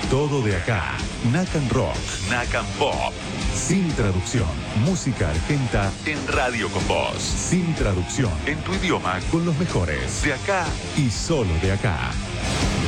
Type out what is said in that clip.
Todo de acá. Nacan Rock, Nacan Pop. Sin traducción. Música argenta en Radio con Voz. Sin traducción. En tu idioma con los mejores. De acá y solo de acá.